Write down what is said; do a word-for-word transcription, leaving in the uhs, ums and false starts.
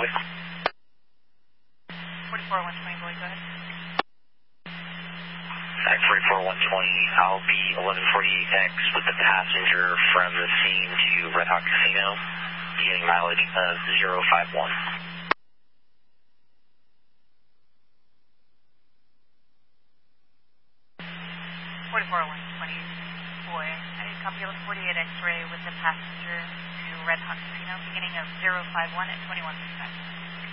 boy. forty-four one twenty, boy, go ahead. At forty-four one twenty, I'll be eleven forty-eight X with the passenger from the scene to Red Hawk Casino, beginning mileage of zero five one. forty-four one twenty, boy, I copy eleven forty-eight X-ray with the passenger to Red Hawk Casino, beginning of zero five one at twenty-one percent.